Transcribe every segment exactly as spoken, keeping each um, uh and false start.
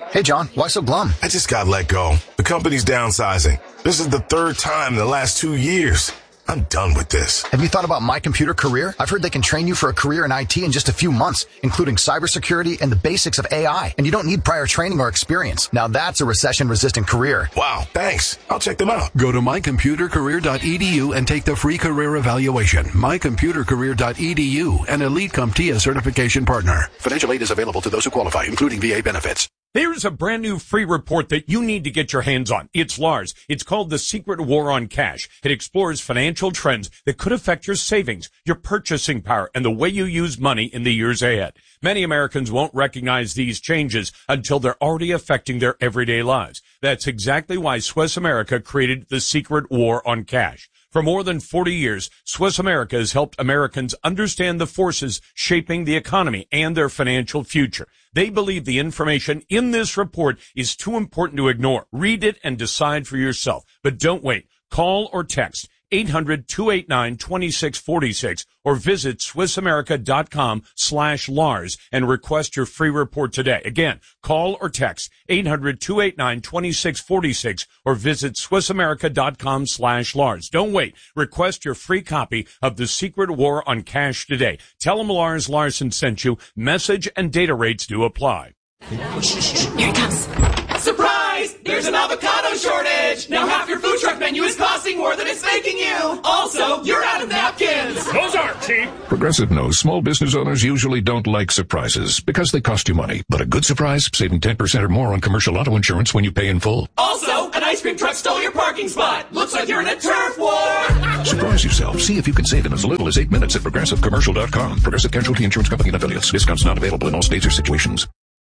Hey, John, why so glum? I just got let go. The company's downsizing. This is the third time in the last two years. I'm done with this. Have you thought about My Computer Career? I've heard they can train you for a career in I T in just a few months, including cybersecurity and the basics of A I. And you don't need prior training or experience. Now that's a recession-resistant career. Wow, thanks. I'll check them out. Go to my computer career dot e d u and take the free career evaluation. my computer career dot e d u, an Elite CompTIA certification partner. Financial aid is available to those who qualify, including V A benefits. There's a brand new free report that you need to get your hands on. It's Lars. It's called The Secret War on Cash. It explores financial trends that could affect your savings, your purchasing power, and the way you use money in the years ahead. Many Americans won't recognize these changes until they're already affecting their everyday lives. That's exactly why Swiss America created The Secret War on Cash. For more than forty years, Swiss America has helped Americans understand the forces shaping the economy and their financial future. They believe the information in this report is too important to ignore. Read it and decide for yourself. But don't wait. Call or text eight hundred, two eight nine, two six four six or visit swiss america dot com slash Lars and request your free report today. Again, call or text eight hundred, two eight nine, two six four six or visit swiss america dot com slash Lars. Don't wait. Request your free copy of The Secret War on Cash today. Tell them Lars Larson sent you. Message and data rates do apply. Here it comes. Surprise! There's an avocado shortage! Now half your food truck menu is costing more than it's making you! Also, you're out of napkins! Those aren't cheap! Progressive knows small business owners usually don't like surprises because they cost you money. But a good surprise, saving ten percent or more on commercial auto insurance when you pay in full. Also, an ice cream truck stole your parking spot! Looks like you're in a turf war! Surprise yourself. See if you can save in as little as eight minutes at progressive commercial dot com. Progressive Casualty Insurance Company and affiliates. Discounts not available in all states or situations.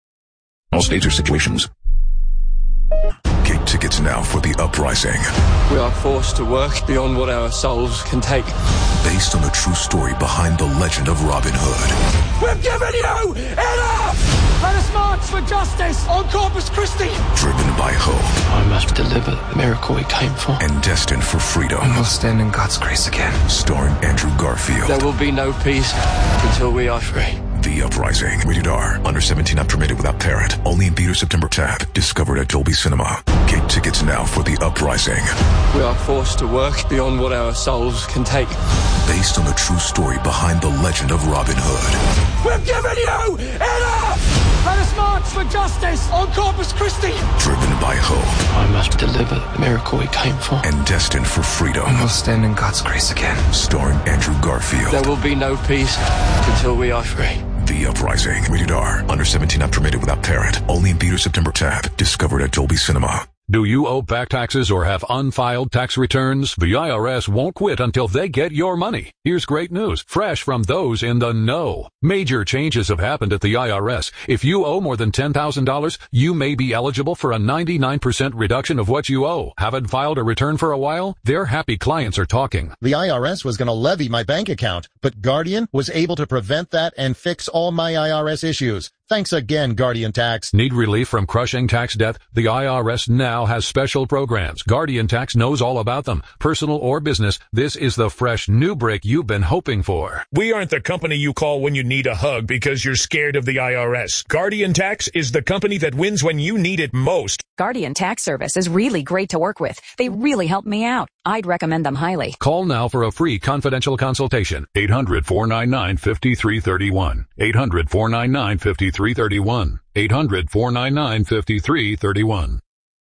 All states or situations. Get tickets now for The Uprising. We are forced to work beyond what our souls can take. Based on the true story behind the legend of Robin Hood. We've given you enough! Let us march for justice on Corpus Christi! Driven by hope. I must deliver the miracle we came for. And destined for freedom. And we'll stand in God's grace again. Starring Andrew Garfield. There will be no peace until we are free. The Uprising. Rated R. Under seventeen, not permitted without parent. Only in theater September tenth. Discovered at Dolby Cinema. Get tickets now for The Uprising. We are forced to work beyond what our souls can take. Based on the true story behind the legend of Robin Hood. We've given you enough! Let us march for justice on Corpus Christi! Driven by hope. I must deliver the miracle we came for. And destined for freedom. And we'll stand in God's grace again. Starring Andrew Garfield. There will be no peace until we are free. The Uprising. Rated R. Under seventeen, not permitted without parent. Only in theater September tenth. Discovered at Dolby Cinema. Do you owe back taxes or have unfiled tax returns? The I R S won't quit until they get your money. Here's great news, fresh from those in the know. Major changes have happened at the I R S. If you owe more than ten thousand dollars, you may be eligible for a ninety-nine percent reduction of what you owe. Haven't filed a return for a while? Their happy clients are talking. The I R S was going to levy my bank account, but Guardian was able to prevent that and fix all my I R S issues. Thanks again, Guardian Tax. Need relief from crushing tax debt? The I R S now has special programs. Guardian Tax knows all about them. Personal or business, this is the fresh new break you've been hoping for. We aren't the company you call when you need a hug because you're scared of the I R S. Guardian Tax is the company that wins when you need it most. Guardian Tax Service is really great to work with. They really helped me out. I'd recommend them highly. Call now for a free confidential consultation. eight hundred, four nine nine, five three three one. eight hundred, four nine nine, five three three one. eight hundred, four nine nine, five three three one.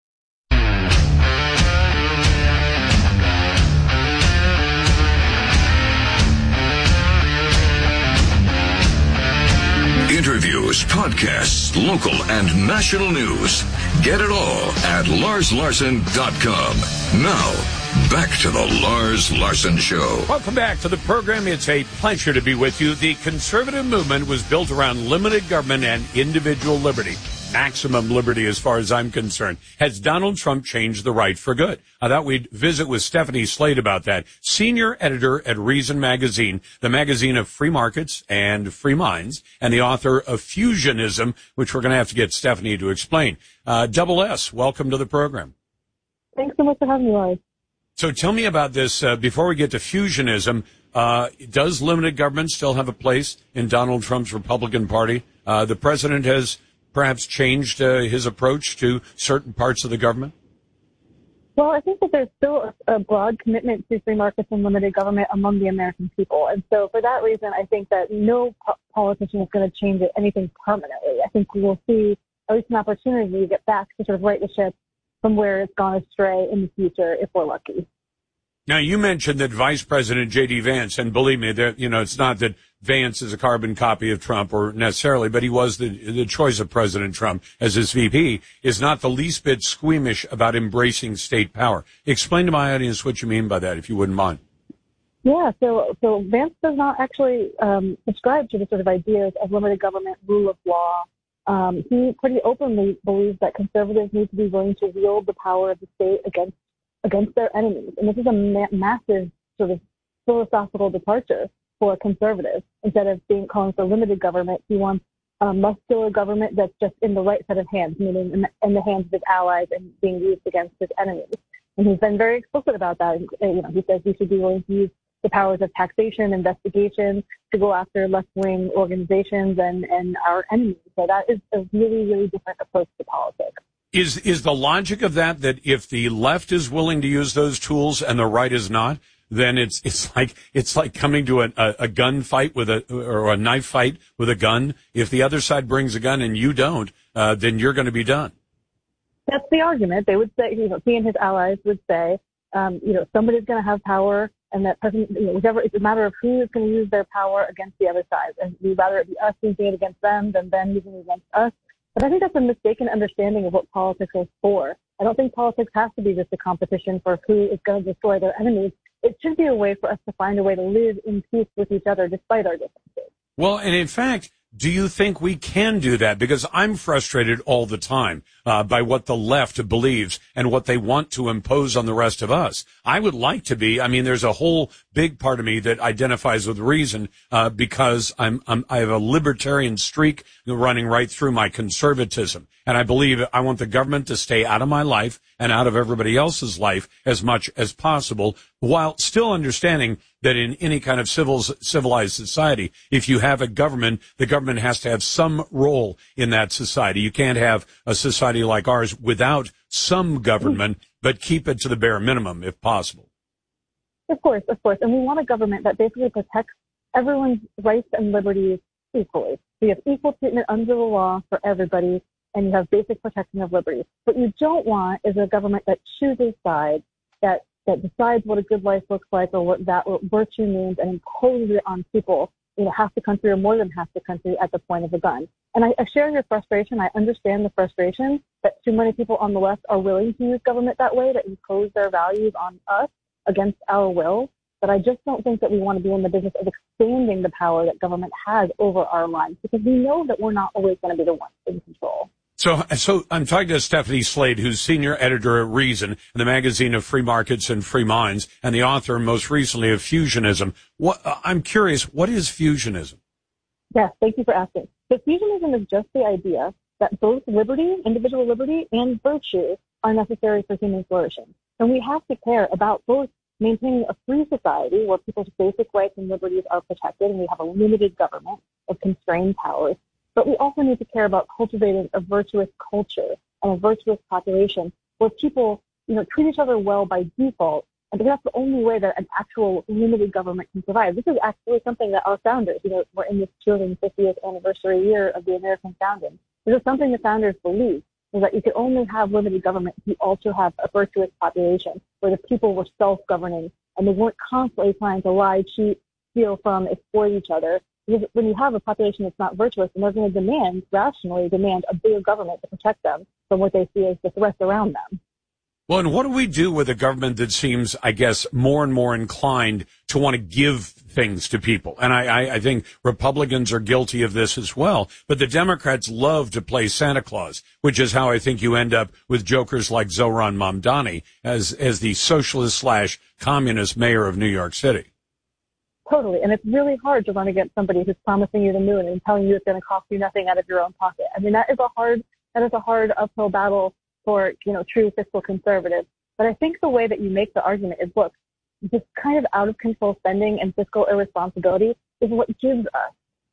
Interviews, podcasts, local and national news. Get it all at lars larson dot com. Now, back to the Lars Larson Show. Welcome back to the program. It's a pleasure to be with you. The conservative movement was built around limited government and individual liberty. Maximum liberty as far as I'm concerned. Has Donald Trump changed the right for good? I thought we'd visit with Stephanie Slade about that. Senior editor at Reason Magazine, the magazine of free markets and free minds, and the author of Fusionism, which we're going to have to get Stephanie to explain. Uh, Double S, welcome to the program. Thanks so much for having me, Lars. So tell me about this, uh, before we get to fusionism, uh, does limited government still have a place in Donald Trump's Republican Party? Uh, the president has perhaps changed uh, his approach to certain parts of the government? Well, I think that there's still a, a broad commitment to free markets and limited government among the American people. And so for that reason, I think that no po- politician is going to change it, anything permanently. I think we will see at least an opportunity to get back to sort of right the ship from where it's gone astray in the future if we're lucky. Now, you mentioned that Vice President J D. Vance, and believe me, that you know, it's not that Vance is a carbon copy of Trump or necessarily, but he was the, the choice of President Trump as his V P, is not the least bit squeamish about embracing state power. Explain to my audience what you mean by that, if you wouldn't mind. Yeah, so so Vance does not actually um, subscribe to the sort of ideas of limited government, rule of law. Um, he pretty openly believes that conservatives need to be willing to wield the power of the state against against their enemies. And this is a ma- massive sort of philosophical departure for a conservative. Instead of being calling for limited government, he wants a muscular government that's just in the right set of hands, meaning in the, in the hands of his allies and being used against his enemies. And he's been very explicit about that. And, you know, he says we should be willing to use the powers of taxation, investigation to go after left-wing organizations and, and our enemies. So that is a really, really different approach to politics. Is is the logic of that that if the left is willing to use those tools and the right is not, then it's it's like it's like coming to a, a, a gun fight with a or a knife fight with a gun. If the other side brings a gun and you don't, uh, then you're going to be done. That's the argument. They would say, you know, he and his allies would say, um, you know, somebody's going to have power, and that person, you know, whichever, it's a matter of who is going to use their power against the other side. And we'd rather it be us using it against them than them using it against us. But I think that's a mistaken understanding of what politics is for. I don't think politics has to be just a competition for who is going to destroy their enemies. It should be a way for us to find a way to live in peace with each other despite our differences. Well, and in fact, do you think we can do that? Because I'm frustrated all the time uh, by what the left believes and what they want to impose on the rest of us. I would like to be. I mean, there's a whole big part of me that identifies with reason uh, because I'm, I'm I have a libertarian streak running right through my conservatism. And I believe I want the government to stay out of my life and out of everybody else's life as much as possible, while still understanding that in any kind of civil, civilized society, if you have a government, the government has to have some role in that society. You can't have a society like ours without some government, but keep it to the bare minimum if possible. Of course, of course. And we want a government that basically protects everyone's rights and liberties equally. So you have equal treatment under the law for everybody, and you have basic protection of liberties. What you don't want is a government that chooses sides, that that decides what a good life looks like or what that what virtue means and imposes it on people, you know, half the country or more than half the country at the point of a gun. And I, I share your frustration. I understand the frustration that too many people on the left are willing to use government that way, to impose their values on us against our will. But I just don't think that we want to be in the business of expanding the power that government has over our lives, because we know that we're not always going to be the ones in control. So, so I'm talking to Stephanie Slade, who's senior editor at Reason, and the magazine of Free Markets and Free Minds, and the author most recently of Fusionism. What, I'm curious, what is fusionism? Yes, thank you for asking. So fusionism is just the idea that both liberty, individual liberty, and virtue are necessary for human flourishing. And we have to care about both maintaining a free society where people's basic rights and liberties are protected, and we have a limited government of constrained powers. But we also need to care about cultivating a virtuous culture and a virtuous population where people, you know, treat each other well by default. And that's the only way that an actual limited government can survive. This is actually something that our founders, you know, we're in this two hundred fiftieth anniversary year of the American founding. This is something the founders believed, is that you could only have limited government if you also have a virtuous population where the people were self-governing and they weren't constantly trying to lie, cheat, steal from, exploit each other. Because when you have a population that's not virtuous, then they're going to demand, rationally demand, a bigger government to protect them from what they see as the threats around them. Well, and what do we do with a government that seems, I guess, more and more inclined to want to give things to people? And I, I, I think Republicans are guilty of this as well. But the Democrats love to play Santa Claus, which is how I think you end up with jokers like Zohran Mamdani as, as the socialist slash communist mayor of New York City. Totally. And it's really hard to run against somebody who's promising you the moon and telling you it's going to cost you nothing out of your own pocket. I mean, that is a hard, that is a hard uphill battle for, you know, true fiscal conservatives. But I think the way that you make the argument is, look, this kind of out of control spending and fiscal irresponsibility is what gives us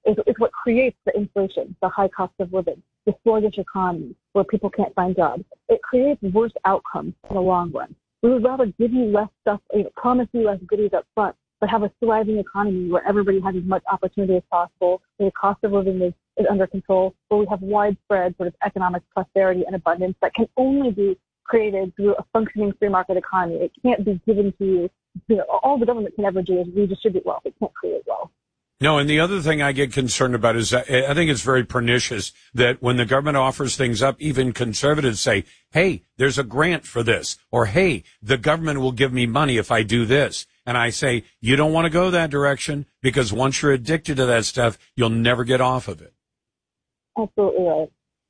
is, is what creates the inflation, the high cost of living, the sluggish economy where people can't find jobs. It creates worse outcomes in the long run. We would rather give you less stuff, you know, promise you less goodies up front, but have a thriving economy where everybody has as much opportunity as possible, where the cost of living is, is under control, where we have widespread sort of economic prosperity and abundance that can only be created through a functioning free market economy. It can't be given to you. You know, all the government can ever do is redistribute wealth. It can't create wealth. No, and the other thing I get concerned about is that I think it's very pernicious that when the government offers things up, even conservatives say, hey, there's a grant for this, or hey, the government will give me money if I do this. And I say, you don't want to go that direction because once you're addicted to that stuff, you'll never get off of it. Absolutely right.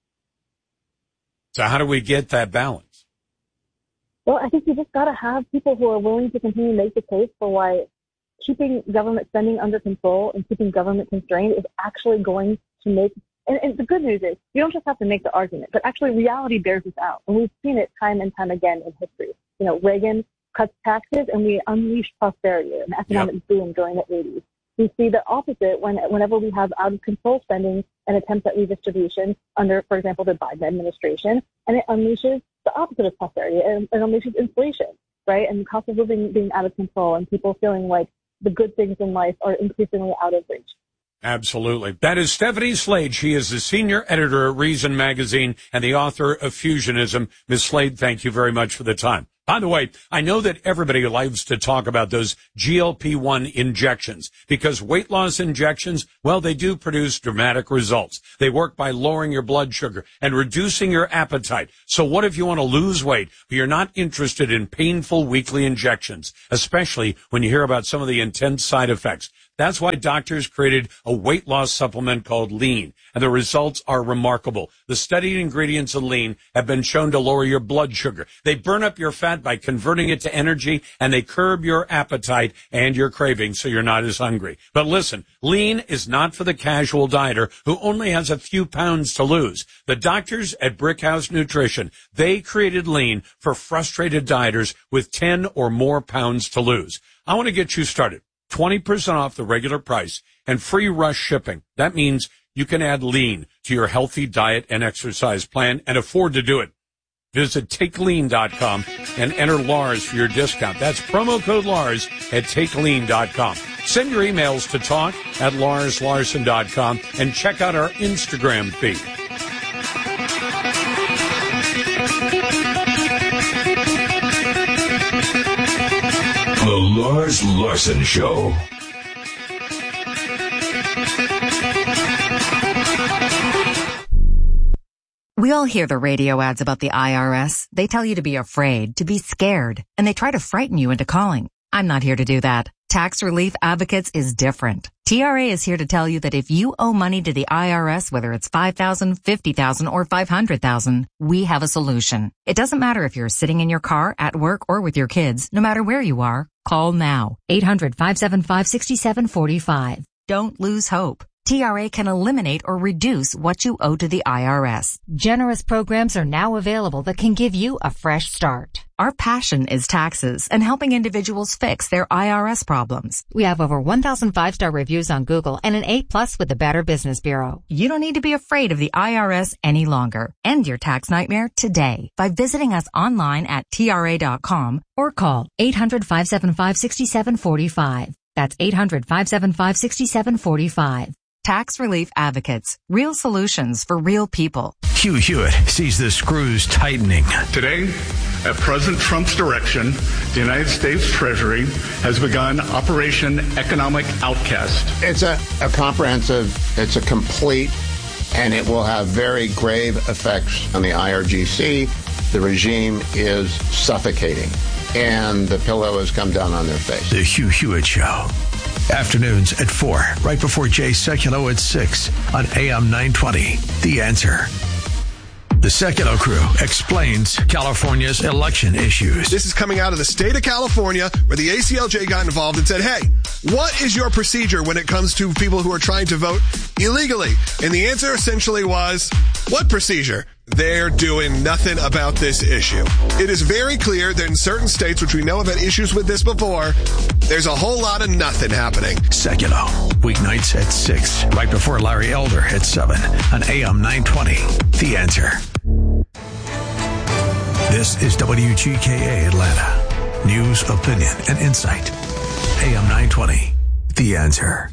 So how do we get that balance? Well, I think you just got to have people who are willing to continue to make the case for why keeping government spending under control and keeping government constrained is actually going to make, and, and the good news is you don't just have to make the argument, but actually reality bears this out. And we've seen it time and time again in history. You know, Reagan cuts taxes and we unleashed prosperity, an economic yep. boom during the eighties. We see the opposite when, whenever we have out of control spending and attempts at redistribution under, for example, the Biden administration, and it unleashes the opposite of prosperity. It, it unleashes inflation, right? And the cost of living being out of control and people feeling like the good things in life are increasingly out of reach. Absolutely. That is Stephanie Slade. She is the senior editor at Reason Magazine and the author of Fusionism. Miz Slade, thank you very much for the time. By the way, I know that everybody loves to talk about those G L P one injections because weight loss injections, well, they do produce dramatic results. They work by lowering your blood sugar and reducing your appetite. So what if you want to lose weight, but you're not interested in painful weekly injections, especially when you hear about some of the intense side effects? That's why doctors created a weight loss supplement called Lean, and the results are remarkable. The studied ingredients in Lean have been shown to lower your blood sugar. They burn up your fat by converting it to energy, and they curb your appetite and your cravings so you're not as hungry. But listen, Lean is not for the casual dieter who only has a few pounds to lose. The doctors at Brickhouse Nutrition, they created Lean for frustrated dieters with ten or more pounds to lose. I want to get you started. twenty percent off the regular price and free rush shipping. That means you can add Lean to your healthy diet and exercise plan and afford to do it. Visit take lean dot com and enter Lars for your discount. That's promo code Lars at take lean dot com. Send your emails to talk at lars larson dot com and check out our Instagram feed. The Lars Larson Show. We all hear the radio ads about the I R S. They tell you to be afraid, to be scared, and they try to frighten you into calling. I'm not here to do that. Tax Relief Advocates is different. T R A is here to tell you that if you owe money to the I R S, whether it's five thousand dollars, fifty thousand dollars, or five hundred thousand dollars, we have a solution. It doesn't matter if you're sitting in your car, at work, or with your kids. No matter where you are, call now. eight hundred, five seven five, six seven four five. Don't lose hope. T R A can eliminate or reduce what you owe to the I R S. Generous programs are now available that can give you a fresh start. Our passion is taxes and helping individuals fix their I R S problems. We have over one thousand five-star reviews on Google and an A plus with the Better Business Bureau. You don't need to be afraid of the I R S any longer. End your tax nightmare today by visiting us online at T R A dot com or call eight hundred, five seven five, six seven four five. That's eight hundred, five seven five, six seven four five. Tax Relief Advocates. Real solutions for real people. Hugh Hewitt sees the screws tightening. Today, at President Trump's direction, the United States Treasury has begun Operation Economic Outcast. It's a, a comprehensive, it's a complete, and it will have very grave effects on the I R G C. The regime is suffocating, and the pillow has come down on their face. The Hugh Hewitt Show. Afternoons at four, right before Jay Sekulow at six on A M nine twenty. The Answer. The Sekulow crew explains California's election issues. This is coming out of the state of California, where the A C L J got involved and said, hey, what is your procedure when it comes to people who are trying to vote illegally? And the answer essentially was, what procedure? They're doing nothing about this issue. It is very clear that in certain states, which we know have had issues with this before, there's a whole lot of nothing happening. Seculo, weeknights at six, right before Larry Elder at seven on A M nine twenty. The Answer. This is W G K A Atlanta. News, opinion, and insight. A M nine twenty. The Answer.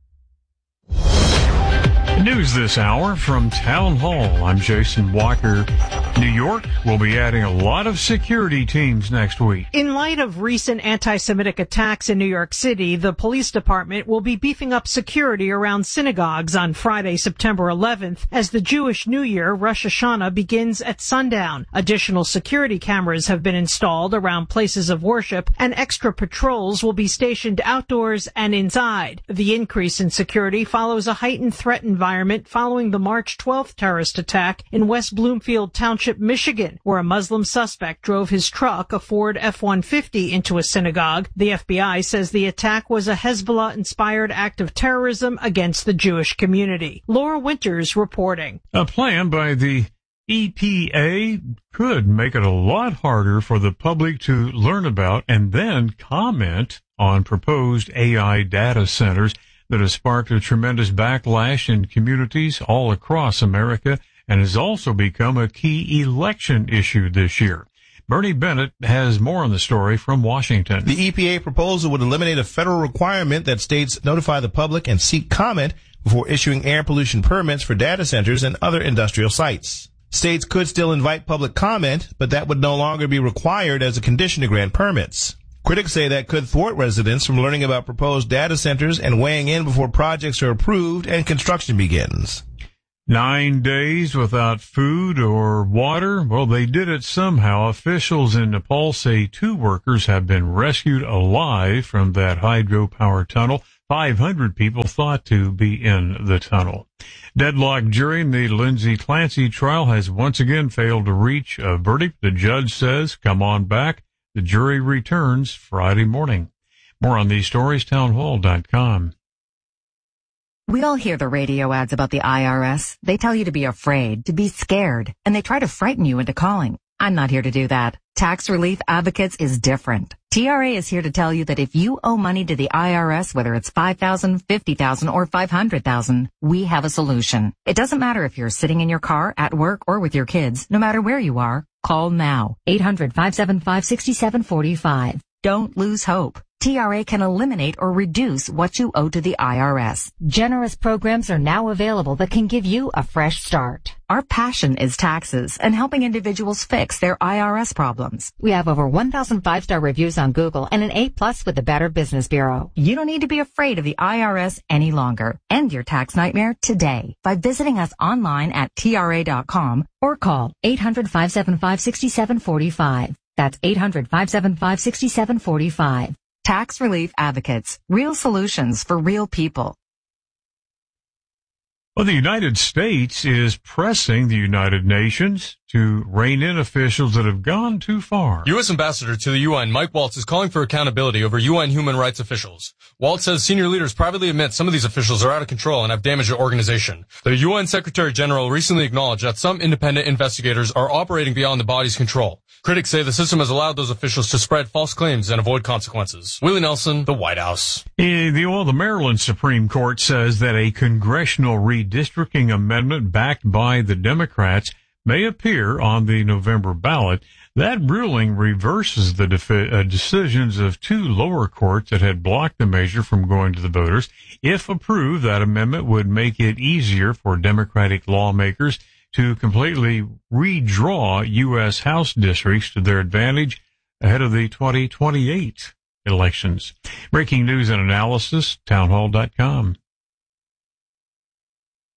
News this hour from Town Hall. I'm Jason Walker. New York will be adding a lot of security teams next week. In light of recent anti-Semitic attacks in New York City, the police department will be beefing up security around synagogues on Friday, September eleventh, as the Jewish New Year, Rosh Hashanah, begins at sundown. Additional security cameras have been installed around places of worship, and extra patrols will be stationed outdoors and inside. The increase in security follows a heightened threat environment following the March twelfth terrorist attack in West Bloomfield Township, Michigan, where a Muslim suspect drove his truck, a Ford F one fifty, into a synagogue. The F B I says the attack was a Hezbollah-inspired act of terrorism against the Jewish community. Laura Winters reporting. A plan by the E P A could make it a lot harder for the public to learn about and then comment on proposed A I data centers that has sparked a tremendous backlash in communities all across America and has also become a key election issue this year. Bernie Bennett has more on the story from Washington. The E P A proposal would eliminate a federal requirement that states notify the public and seek comment before issuing air pollution permits for data centers and other industrial sites. States could still invite public comment, but that would no longer be required as a condition to grant permits. Critics say that could thwart residents from learning about proposed data centers and weighing in before projects are approved and construction begins. Nine days without food or water? Well, they did it somehow. Officials in Nepal say two workers have been rescued alive from that hydropower tunnel. five hundred people thought to be in the tunnel. Deadlocked jury in the Lindsay Clancy trial has once again failed to reach a verdict. The judge says, come on back. The jury returns Friday morning. More on these stories, townhall dot com. We all hear the radio ads about the I R S. They tell you to be afraid, to be scared, and they try to frighten you into calling. I'm not here to do that. Tax Relief Advocates is different. T R A is here to tell you that if you owe money to the I R S, whether it's five thousand dollars, fifty thousand dollars, or five hundred thousand dollars, we have a solution. It doesn't matter if you're sitting in your car, at work, or with your kids. No matter where you are, call now. eight hundred, five seven five, six seven four five. Don't lose hope. T R A can eliminate or reduce what you owe to the I R S. Generous programs are now available that can give you a fresh start. Our passion is taxes and helping individuals fix their I R S problems. We have over one thousand five-star reviews on Google and an A plus with the Better Business Bureau. You don't need to be afraid of the I R S any longer. End your tax nightmare today by visiting us online at T R A dot com or call eight hundred, five seven five, six seven four five. That's eight hundred, five seven five, six seven four five. Tax Relief Advocates. Real solutions for real people. Well, the United States is pressing the United Nations to rein in officials that have gone too far. U S Ambassador to the U N, Mike Waltz, is calling for accountability over U N human rights officials. Waltz says senior leaders privately admit some of these officials are out of control and have damaged the organization. The U N Secretary General recently acknowledged that some independent investigators are operating beyond the body's control. Critics say the system has allowed those officials to spread false claims and avoid consequences. Willie Nelson, the White House. Eh, the, well, the Maryland Supreme Court says that a congressional redistricting amendment backed by the Democrats may appear on the November ballot. That ruling reverses the defi- uh, decisions of two lower courts that had blocked the measure from going to the voters. If approved, that amendment would make it easier for Democratic lawmakers to completely redraw U S House districts to their advantage ahead of the twenty twenty-eight elections. Breaking news and analysis, townhall dot com.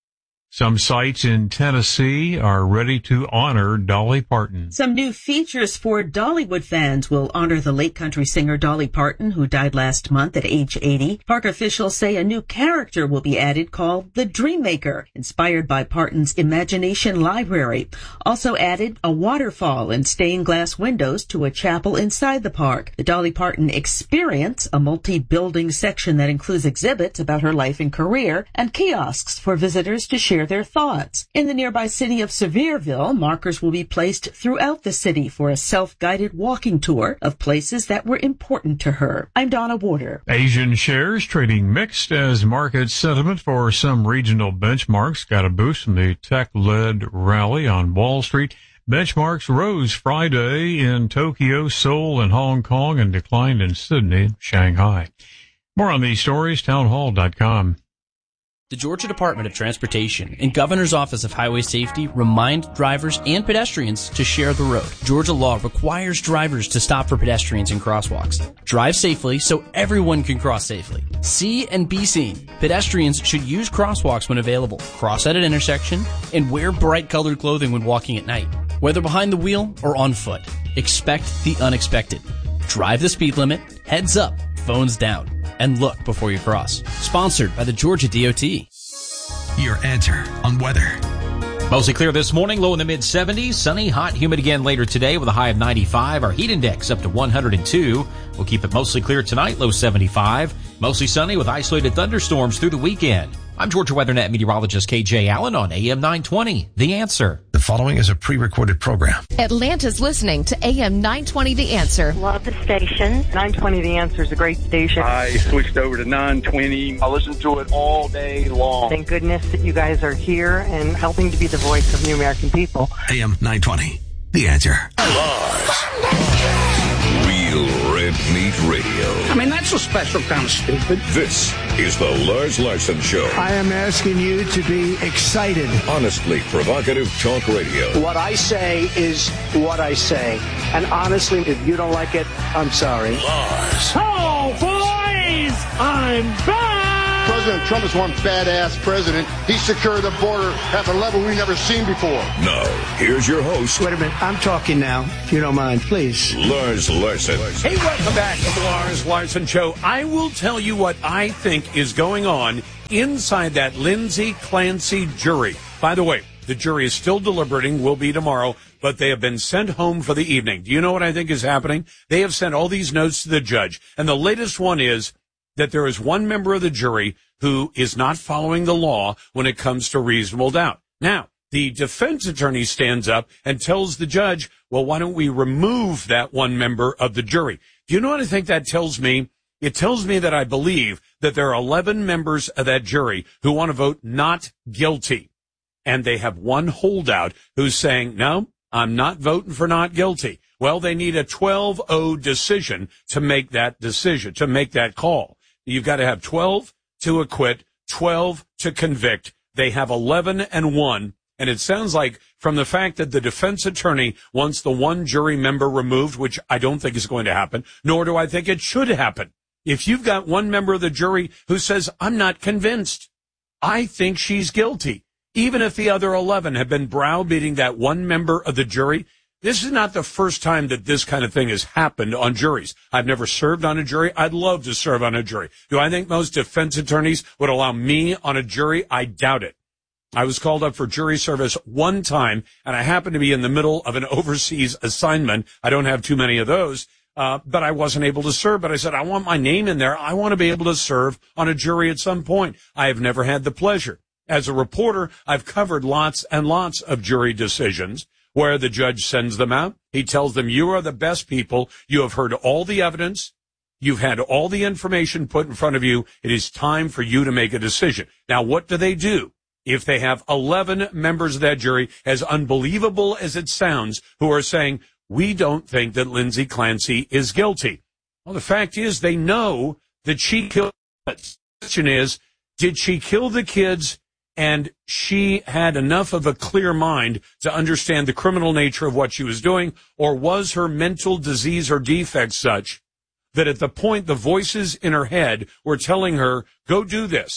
Some sites in Tennessee are ready to honor Dolly Parton. Some new features for Dollywood fans will honor the late country singer Dolly Parton, who died last month at age eighty. Park officials say a new character will be added called the Dreammaker, inspired by Parton's imagination library. Also added a waterfall and stained glass windows to a chapel inside the park. The Dolly Parton Experience, a multi-building section that includes exhibits about her life and career, and kiosks for visitors to share their thoughts. In the nearby city of Sevierville, markers will be placed throughout the city for a self-guided walking tour of places that were important to her. I'm Donna Warder. Asian shares trading mixed as market sentiment for some regional benchmarks got a boost from the tech-led rally on Wall Street. Benchmarks rose Friday in Tokyo, Seoul, and Hong Kong and declined in Sydney and Shanghai. More on these stories, townhall dot com. The Georgia Department of Transportation and Governor's Office of Highway Safety remind drivers and pedestrians to share the road. Georgia law requires drivers to stop for pedestrians in crosswalks. Drive safely so everyone can cross safely. See and be seen. Pedestrians should use crosswalks when available, cross at an intersection, and wear bright colored clothing when walking at night. Whether behind the wheel or on foot, expect the unexpected. Drive the speed limit, heads up, phones down, and look before you cross. Sponsored by the Georgia D O T. Your answer on weather. Mostly clear this morning, low in the mid seventies. Sunny, hot, humid again later today with a high of ninety-five. Our heat index up to one hundred two. We'll keep it mostly clear tonight, low seventy-five. Mostly sunny with isolated thunderstorms through the weekend. I'm Georgia WeatherNet meteorologist K J Allen on A M nine twenty. The Answer. The following is a pre-recorded program. Atlanta's listening to A M nine twenty The Answer. Love the station. nine twenty The Answer is a great station. I switched over to nine twenty. I listen to it all day long. Thank goodness that you guys are here and helping to be the voice of the American people. A M nine twenty. The Answer. Real Red Meat Radio. I mean, that's a special kind of stupid. This is the Lars Larson Show. I am asking you to be excited. Honestly provocative talk radio. What I say is what I say. And honestly, if you don't like it, I'm sorry. Lars. Oh, boys! I'm back! President Trump is one badass president. He secured the border at a level we've never seen before. Now, here's your host. Wait a minute. I'm talking now, if you don't mind, please. Lars Larson. Hey, welcome back to the Lars Larson Show. I will tell you what I think is going on inside that Lindsay Clancy jury. By the way, the jury is still deliberating, will be tomorrow, but they have been sent home for the evening. Do you know what I think is happening? They have sent all these notes to the judge, and the latest one is that there is one member of the jury who is not following the law when it comes to reasonable doubt. Now, the defense attorney stands up and tells the judge, well, why don't we remove that one member of the jury? Do you know what I think that tells me? It tells me that I believe that there are eleven members of that jury who want to vote not guilty. And they have one holdout who's saying, no, I'm not voting for not guilty. Well, they need a twelve oh decision to make that decision, to make that call. You've got to have twelve to acquit, twelve to convict. They have eleven and one. And it sounds like from the fact that the defense attorney wants the one jury member removed, which I don't think is going to happen, nor do I think it should happen. If you've got one member of the jury who says, I'm not convinced, I think she's guilty, even if the other eleven have been browbeating that one member of the jury. This is not the first time that this kind of thing has happened on juries. I've never served on a jury. I'd love to serve on a jury. Do I think most defense attorneys would allow me on a jury? I doubt it. I was called up for jury service one time, and I happened to be in the middle of an overseas assignment. I don't have too many of those, uh, but I wasn't able to serve. But I said, I want my name in there. I want to be able to serve on a jury at some point. I have never had the pleasure. As a reporter, I've covered lots and lots of jury decisions where the judge sends them out. He tells them, you are the best people. You have heard all the evidence. You've had all the information put in front of you. It is time for you to make a decision. Now, what do they do if they have eleven members of that jury, as unbelievable as it sounds, who are saying, we don't think that Lindsay Clancy is guilty? Well, the fact is they know that she killed the kids. The question is, did she kill the kids and she had enough of a clear mind to understand the criminal nature of what she was doing, or was her mental disease or defect such that at the point the voices in her head were telling her, go do this,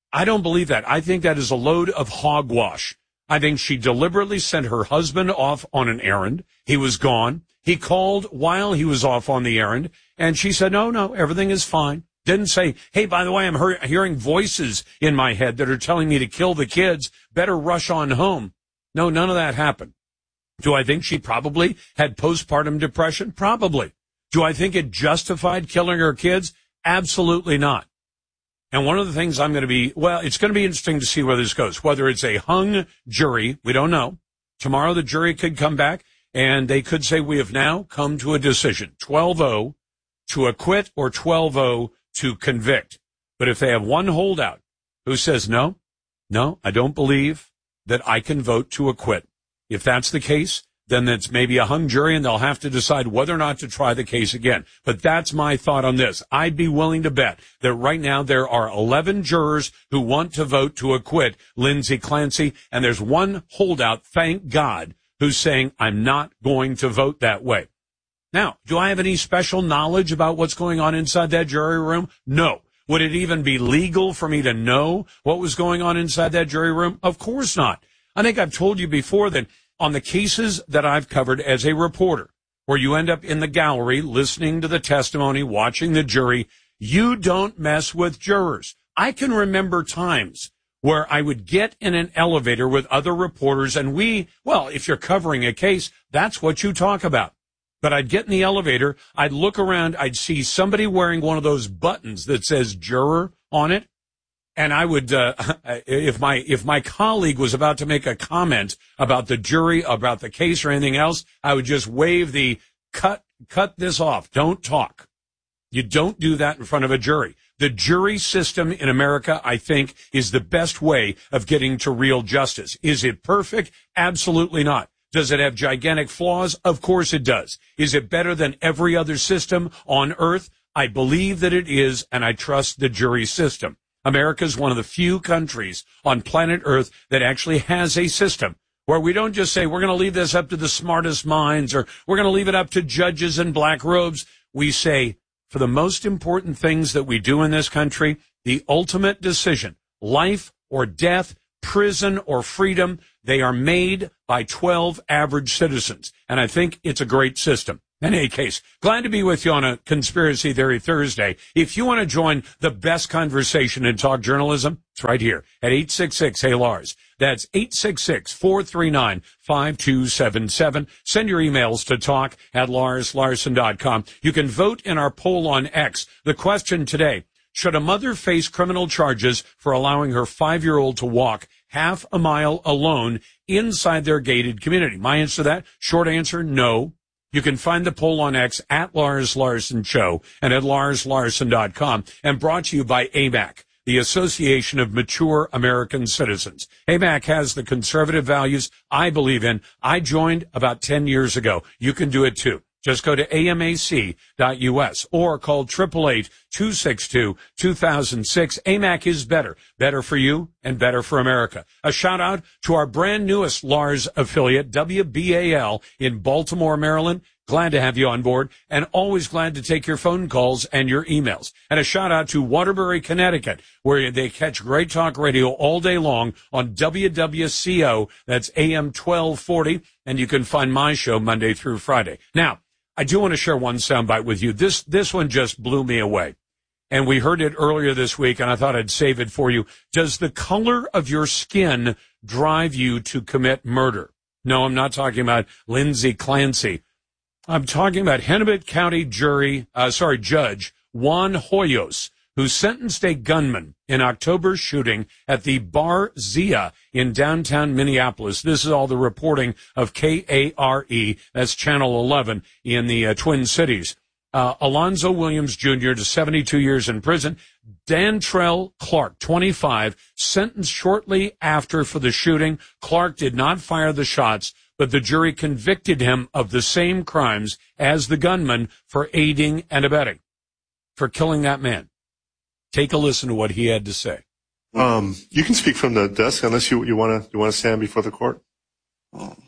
I don't believe that. I think that is a load of hogwash. I think she deliberately sent her husband off on an errand. He was gone. He called while he was off on the errand, and she said, no, no, everything is fine. Didn't say, hey, by the way, I'm he- hearing voices in my head that are telling me to kill the kids. Better rush on home. No, none of that happened. Do I think she probably had postpartum depression? Probably. Do I think it justified killing her kids? Absolutely not. And one of the things I'm going to be, well, it's going to be interesting to see where this goes, whether it's a hung jury. We don't know. Tomorrow the jury could come back and they could say we have now come to a decision, twelve oh to acquit or twelve oh to convict. But if they have one holdout who says, no, no, I don't believe that I can vote to acquit. If that's the case, then it's maybe a hung jury and they'll have to decide whether or not to try the case again. But that's my thought on this. I'd be willing to bet that right now there are eleven jurors who want to vote to acquit Lindsay Clancy, and there's one holdout, thank God, who's saying, I'm not going to vote that way. Now, do I have any special knowledge about what's going on inside that jury room? No. Would it even be legal for me to know what was going on inside that jury room? Of course not. I think I've told you before that on the cases that I've covered as a reporter, where you end up in the gallery listening to the testimony, watching the jury, you don't mess with jurors. I can remember times where I would get in an elevator with other reporters and we, well, if you're covering a case, that's what you talk about. But I'd get in the elevator, I'd look around, I'd see somebody wearing one of those buttons that says juror on it. And I would, uh, if my, if my colleague was about to make a comment about the jury, about the case or anything else, I would just wave the cut, cut this off. Don't talk. You don't do that in front of a jury. The jury system in America, I think, is the best way of getting to real justice. Is it perfect? Absolutely not. Does it have gigantic flaws? Of course it does. Is it better than every other system on earth? I believe that it is, and I trust the jury system. America is one of the few countries on planet Earth that actually has a system where we don't just say we're going to leave this up to the smartest minds or we're going to leave it up to judges in black robes. We say for the most important things that we do in this country, the ultimate decision, life or death, prison or freedom, they are made by twelve average citizens. And I think it's a great system. In any case, glad to be with you on a Conspiracy Theory Thursday. If you want to join the best conversation in talk journalism, it's right here at eight six six, hey Lars. That's eight six six, four three nine, five two seven seven. Send your emails to talk at lars larson dot com. You can vote in our poll on X. The question today, should a mother face criminal charges for allowing her five-year-old to walk half a mile alone inside their gated community? My answer to that, short answer, no. You can find the poll on X at Lars Larson Show and at lars larson dot com, and brought to you by A M A C, the Association of Mature American Citizens. A M A C has the conservative values I believe in. I joined about ten years ago. You can do it too. Just go to A M A C dot U S or call eight eight eight, two six two, two thousand six. A M A C is better. Better for you and better for America. A shout out to our brand newest Lars affiliate, W B A L in Baltimore, Maryland. Glad to have you on board, and always glad to take your phone calls and your emails. And a shout out to Waterbury, Connecticut, where they catch Great Talk Radio all day long on W W C O. That's A M twelve forty. And you can find my show Monday through Friday. Now, I do want to share one soundbite with you. This, this one just blew me away. And we heard it earlier this week, and I thought I'd save it for you. Does the color of your skin drive you to commit murder? No, I'm not talking about Lindsay Clancy. I'm talking about Hennepin County jury, uh, sorry, Judge Juan Hoyos, who sentenced a gunman in October's shooting at the Bar Zia in downtown Minneapolis. This is all the reporting of K A R E, that's Channel eleven in the uh, Twin Cities. Uh, Alonzo Williams Junior to seventy-two years in prison. Dantrell Clark, twenty-five, sentenced shortly after for the shooting. Clark did not fire the shots, but the jury convicted him of the same crimes as the gunman for aiding and abetting, for killing that man. Take a listen to what he had to say. Um, you can speak from the desk unless you you want to you want to stand before the court. Um,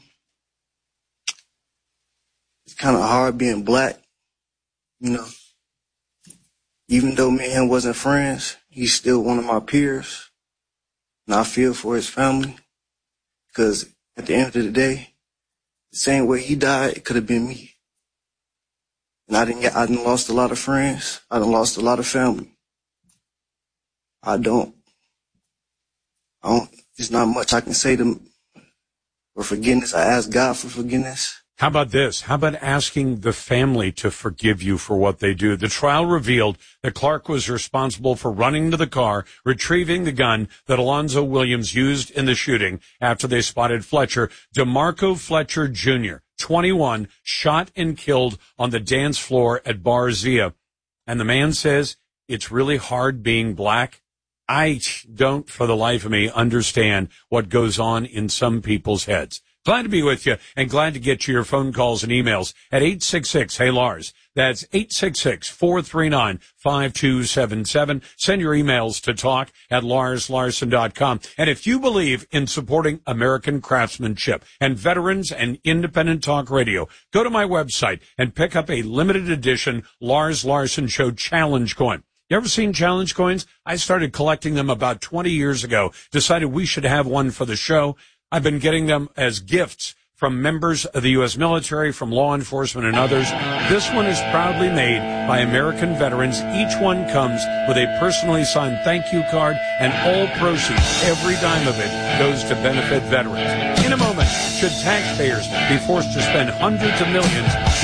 it's kind of hard being black, you know. Even though me and him wasn't friends, he's still one of my peers. And I feel for his family because at the end of the day, the same way he died, it could have been me. And I didn't get, I done lost a lot of friends. I done lost a lot of family. I don't, I don't, there's not much I can say to for forgiveness. I ask God for forgiveness. How about this? How about asking the family to forgive you for what they do? The trial revealed that Clark was responsible for running to the car, retrieving the gun that Alonzo Williams used in the shooting after they spotted Fletcher. DeMarco Fletcher Junior, twenty-one, shot and killed on the dance floor at Bar Zia. And the man says, it's really hard being black. I don't, for the life of me, understand what goes on in some people's heads. Glad to be with you and glad to get you your phone calls and emails at eight six six, hey Lars. That's eight six six, four three nine, five two seven seven. Send your emails to talk at lars larson dot com. And if you believe in supporting American craftsmanship and veterans and independent talk radio, go to my website and pick up a limited edition Lars Larson Show Challenge coin. You ever seen challenge coins? I started collecting them about twenty years ago, decided we should have one for the show. I've been getting them as gifts from members of the U S military, from law enforcement and others. This one is proudly made by American veterans. Each one comes with a personally signed thank you card, and all proceeds, every dime of it, goes to benefit veterans. In a moment, should taxpayers be forced to spend hundreds of millions